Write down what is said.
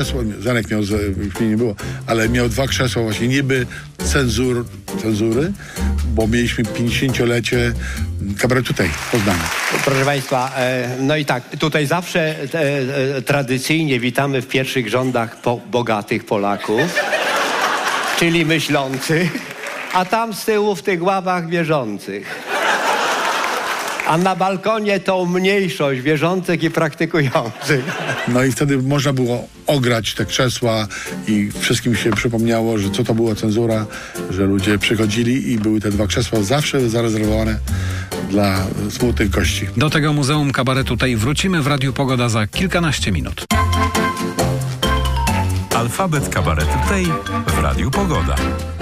Zenek miał, już mnie nie było, ale miał 2 krzesła właśnie niby cenzury, bo mieliśmy 50-lecie kabaretu tutaj w Poznaniu. Proszę Państwa, no i tak, tutaj zawsze tradycyjnie witamy w pierwszych rządach bogatych Polaków, czyli myślących, a tam z tyłu w tych ławach wierzących. A na balkonie tą mniejszość wierzących i praktykujących. No i wtedy można było ograć te krzesła i wszystkim się przypomniało, że co to była cenzura, że ludzie przychodzili i były te 2 krzesła zawsze zarezerwowane dla smutnych gości. Do tego Muzeum Kabaretu tej wrócimy w Radiu Pogoda za kilkanaście minut. Alfabet kabaretu tej w Radiu Pogoda.